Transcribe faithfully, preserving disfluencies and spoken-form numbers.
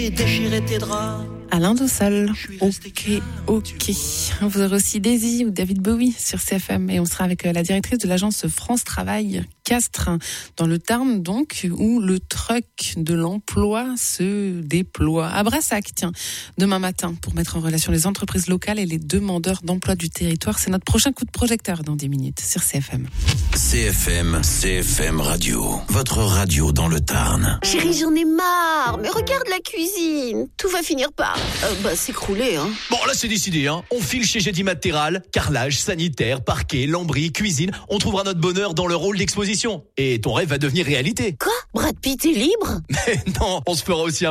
j'ai déchiré tes draps. Alain Dossal. Ok, ok. Vous aurez aussi Daisy ou David Bowie sur C F M et on sera avec la directrice de l'agence France Travail, Castres, dans le Tarn donc, où le truck de l'emploi se déploie. À Brassac, tiens, demain matin, pour mettre en relation les entreprises locales et les demandeurs d'emploi du territoire. C'est notre prochain coup de projecteur dans dix minutes sur C F M. C F M, C F M Radio, votre radio dans le Tarn. Chérie, j'en ai marre, mais regarde la cuisine. Tout va finir par euh, bah, s'écrouler, hein. Bon, là, c'est décidé, hein. On file chez Gédi Matériel, carrelage, sanitaire, parquet, lambris, cuisine. On trouvera notre bonheur dans le rôle d'exposition. Et ton rêve va devenir réalité. Quoi ? Brad Pitt est libre ? Mais non, on se fera aussi un